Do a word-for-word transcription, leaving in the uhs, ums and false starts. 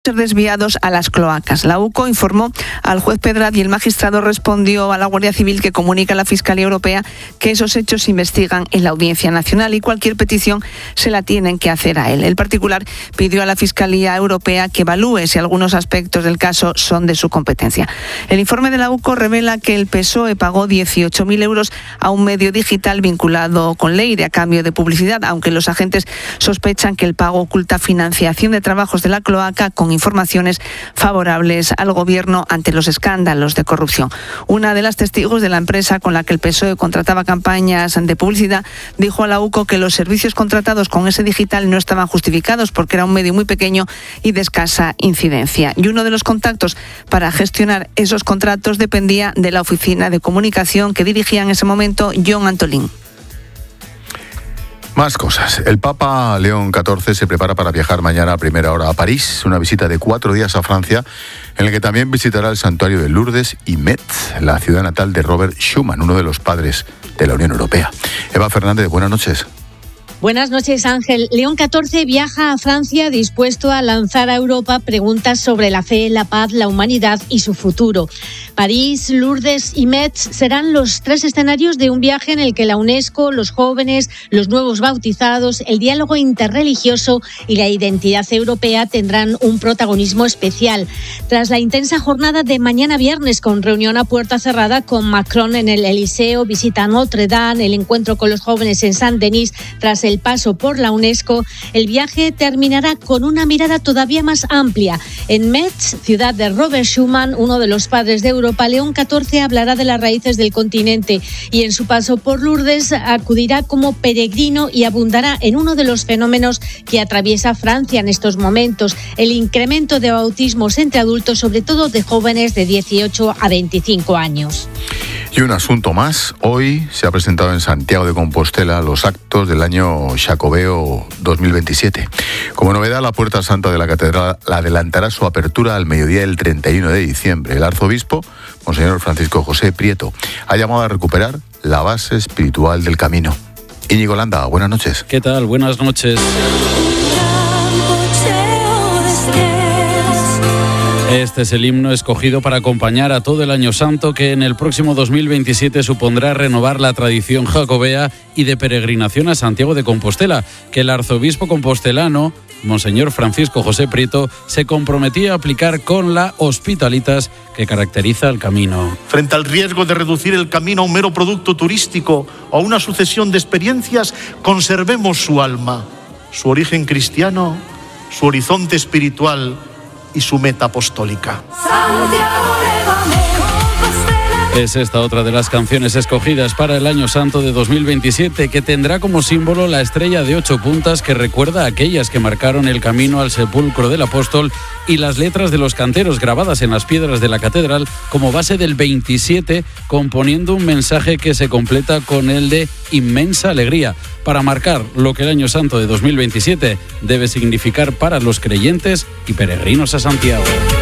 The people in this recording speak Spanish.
ser desviados a las cloacas. La U C O informó al juez Pedraz y el magistrado respondió a la Guardia Civil, que comunica a la Fiscalía Europea que esos hechos se investigan en la Audiencia Nacional y cualquier petición se la tienen que hacer a él. El particular pidió a la Fiscalía Europea que evalúe si algunos aspectos del caso son de su competencia. El informe de la U C O revela que el P S O E pagó dieciocho mil euros a un medio digital vinculado con Leire a cambio de publicidad, aunque los agentes sospechan que el pago oculta financiación de trabajos de la cloaca con informaciones favorables al gobierno ante los escándalos de corrupción. Una de las testigos de la empresa con la que el P S O E contrataba campañas de publicidad dijo a la U C O que los servicios contratados con ese digital no estaban justificados porque era un medio muy pequeño y de escasa incidencia. Y uno de los contactos para gestionar esos contratos dependía de la oficina de comunicación que dirigía en ese momento John Antolín. Más cosas. El Papa León catorce se prepara para viajar mañana a primera hora a París, una visita de cuatro días a Francia, en la que también visitará el santuario de Lourdes y Metz, la ciudad natal de Robert Schuman, uno de los padres de la Unión Europea. Eva Fernández, buenas noches. Buenas noches, Ángel. León catorce viaja a Francia dispuesto a lanzar a Europa preguntas sobre la fe, la paz, la humanidad y su futuro. París, Lourdes y Metz serán los tres escenarios de un viaje en el que la UNESCO, los jóvenes, los nuevos bautizados, el diálogo interreligioso y la identidad europea tendrán un protagonismo especial. Tras la intensa jornada de mañana viernes con reunión a puerta cerrada con Macron en el Eliseo, visita a Notre Dame, el encuentro con los jóvenes en Saint-Denis, tras el el paso por la UNESCO, el viaje terminará con una mirada todavía más amplia. En Metz, ciudad de Robert Schuman, uno de los padres de Europa, León catorce hablará de las raíces del continente y en su paso por Lourdes acudirá como peregrino y abundará en uno de los fenómenos que atraviesa Francia en estos momentos, el incremento de bautismos entre adultos, sobre todo de jóvenes de dieciocho a veinticinco años. Y un asunto más. Hoy se ha presentado en Santiago de Compostela los actos del año Xacobeo dos mil veintisiete. Como novedad, la Puerta Santa de la Catedral adelantará su apertura al mediodía del treinta y uno de diciembre. El arzobispo, Monseñor Francisco José Prieto, ha llamado a recuperar la base espiritual del camino. Íñigo Landa, buenas noches. ¿Qué tal? Buenas noches. Este es el himno escogido para acompañar a todo el Año Santo, que en el próximo dos mil veintisiete supondrá renovar la tradición jacobea y de peregrinación a Santiago de Compostela, que el arzobispo compostelano, Monseñor Francisco José Prieto, se comprometía a aplicar con la hospitalitas que caracteriza el camino. Frente al riesgo de reducir el camino a un mero producto turístico o a una sucesión de experiencias, conservemos su alma, su origen cristiano, su horizonte espiritual y su meta apostólica. Es esta otra de las canciones escogidas para el Año Santo de dos mil veintisiete, que tendrá como símbolo la estrella de ocho puntas que recuerda a aquellas que marcaron el camino al sepulcro del apóstol, y las letras de los canteros grabadas en las piedras de la catedral como base del veintisiete, componiendo un mensaje que se completa con el de inmensa alegría, para marcar lo que el Año Santo de dos mil veintisiete debe significar para los creyentes y peregrinos a Santiago.